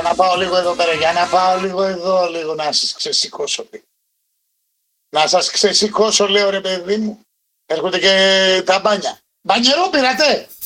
να πάω λίγο εδώ πέρα, για να πάω λίγο εδώ, λίγο να σας ξεσηκώσω. Να σας ξεσηκώσω, λέω ρε παιδί μου. Έρχονται και τα μπάνια. Μπανιερό πήρατε!